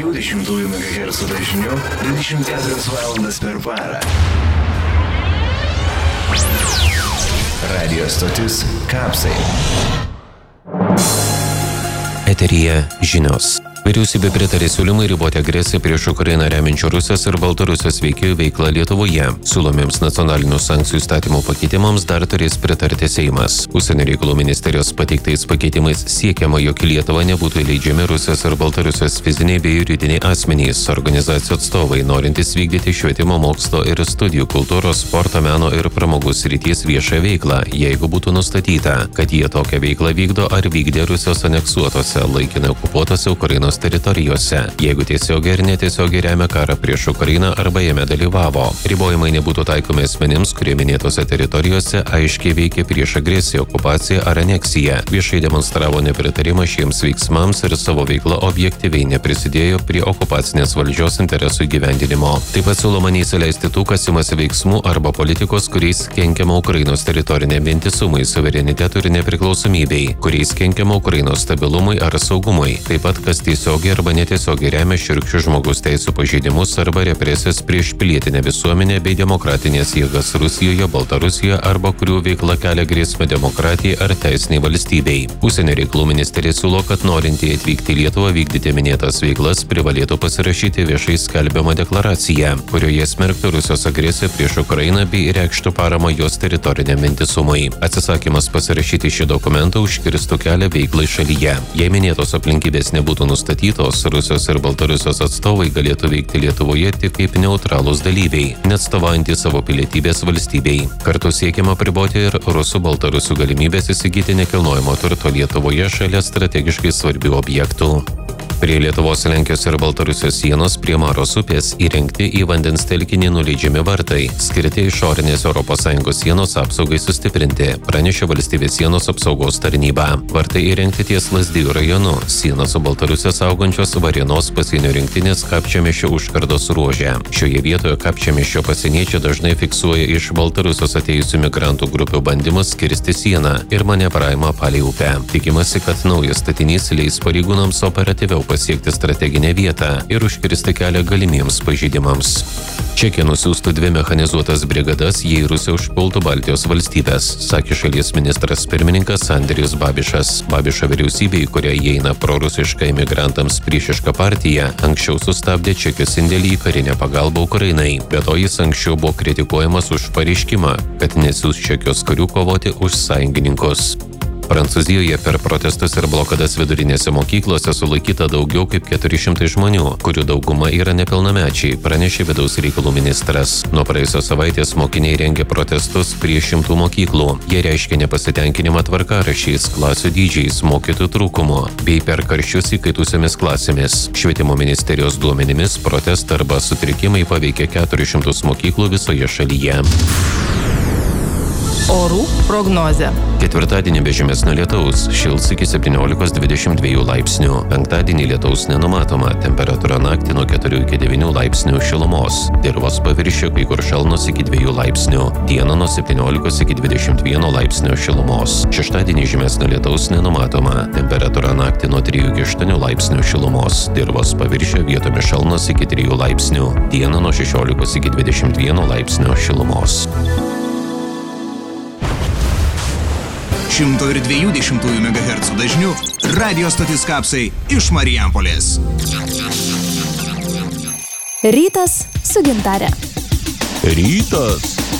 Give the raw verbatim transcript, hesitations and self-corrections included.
dvidešimt megahercų dažniu dvidešimt keturias valandas per parą. Radio stotis Kapsai. Eteryje žinios. Vyriausybė pritarė siūlymui riboti agresiją prieš Ukrainą remiančių Rusijos ir Baltarusijos veikėjų veiklą Lietuvoje. Siūlomiems nacionalinių sankcijų įstatymų pakeitimams dar turės pritarti Seimas. Užsienio reikalų ministerijos pateiktais pakeitimais siekiama, jog į Lietuvą nebūtų įleidžiami Rusijos ir Baltarusijos fiziniai bei juridiniai asmenys, organizacijų atstovai, norintys vykdyti švietimo, mokslo ir studijų, kultūros, sporto, meno ir pramogų srities viešą veiklą, jeigu būtų nustatyta, kad jie tokią veiklą vykdo ar vykdė Rusijos aneksuotose, laikinai okupuotose Ukrainos teritorijose, jeigu tiesiogiai ir netiesiogiai remia karą prieš Ukrainą arba jame dalyvavo. Ribojimai nebūtų taikomi asmenims, kurie minėtose teritorijose aiškiai veikia prieš agresiją, okupaciją ar aneksiją, viešai demonstravo nepritarimą šiems veiksmams ir savo veiklą objektyviai neprisidėjo prie okupacinės valdžios interesų įgyvendinimo. Taip pat siūloma neįsileisti tų, kas imasi veiksmų arba politikos, kuriais kenkiama Ukrainos teritoriniam vientisumui, suverenitetui ir nepriklausomybei, kuriais kenkiama Ukrainos stabilumui ar saugumui, taip pat kas tiesiogiai arba netiesiogiai remia šiurkščius žmogaus teisų pažeidimus arba represijas prieš pilietinę visuomenę bei demokratinės jėgas Rusijoje, Baltarusijoje arba kurių veikla kelia grėsmę demokratijai ar teisiniai valstybei. Užsienio reikalų ministerija siūlo, kad norintieji atvykti į Lietuvą vykdyti minėtas veiklas privalėtų pasirašyti viešai skelbiamą deklaraciją, kurioje smerktų Rusijos agresiją prieš Ukrainą bei reikštų paramą jos teritoriniam vientisumui. Atsisakymas pasirašyti šį dokumentą užkirstų kelią veiklai šalyje. Jei minėtos aplinkybės nebūtų nustatytos, Rusijos ir Baltarusijos atstovai galėtų veikti Lietuvoje tik kaip neutralūs dalyviai, neatstovaujantys savo pilietybės valstybei. Kartu siekiama apriboti ir rusų baltarusių galimybės įsigyti nekilnojamo turto Lietuvoje šalia strategiškai svarbių objektų. Prie Lietuvos, Lenkijos ir Baltarusijos sienos prie Maros upės įrengti į vandens telkinį nuleidžiami vartai, skirti išorinės Europos Sąjungos sienos apsaugai sustiprinti, pranešė valstybės sienos apsaugos tarnyba. Vartai įrengti ties Lazdijų rajonu, sieną su Baltarusija saugančios Varėnos pasienio rinktinės Kapčiamiesčio užkardos ruože. Šioje vietoje Kapčiamiesčio pasieniečiai dažnai fiksuoja iš Baltarusijos atėjusių migrantų grupių bandymus kirsti sieną ir manevravimą palei upę. Tikimasi, kad naujas statinys leis pareigūnams operatyviau pasiekti strateginę vietą ir užkirsti kelią galimiems pažeidimams. Čekija nusiųstų dvi mechanizuotas brigadas, jei Rusija užpultų Baltijos valstybės, sakė šalies ministras pirmininkas Andrijus Babišas. Babišo vyriausybė, į kurią įeina prorusiška imigrantams priešiška partija, anksčiau sustabdė Čekijos indėlį į karinę pagalbą Ukrainai. Be to jis anksčiau buvo kritikuojamas už pareiškimą, kad nesiųs Čekijos karių kovoti už sąjungininkus. Prancūzijoje per protestus ir blokadas vidurinėse mokyklose sulaikyta daugiau kaip keturi šimtai žmonių, kurių dauguma yra nepilnamečiai, pranešė vidaus reikalų ministras. Nuo praėjusios savaitės mokiniai rengė protestus prie šimtų mokyklų. Jie reiškė nepasitenkinimą tvarkaraščiais, klasių dydžiais, mokytojų trūkumu bei per karščius įkaitusiamis klasėmis. Švietimo ministerijos duomenimis protestai arba sutrikimai paveikė keturis šimtus mokyklų visoje šalyje. Orų prognozė. Ketvirtadienį be žymesnio lietaus, šils iki septyniolikos dvidešimt dviejų laipsnių. Penktadienį lietaus nenumatoma, temperatūra naktį nuo keturių iki devynių laipsnių šilumos. Dirvos paviršiuje kai kur šalnos iki dviejų laipsnių. Dieną nuo septyniolikos iki dvidešimt vieno laipsnio šilumos. Šeštadienį žymesnio lietaus nenumatoma, temperatūra naktį nuo trijų iki aštuonių laipsnių šilumos. Dirvos paviršiuje vietomis šalnos iki trijų laipsnių. Dieną nuo šešiolikos iki dvidešimt vieno laipsnio šilumos. šimto dviejų dešimtųjų megahercų dažniu radio stotis Kapsai iš Marijampolės. Rytas su Gintare. Rytas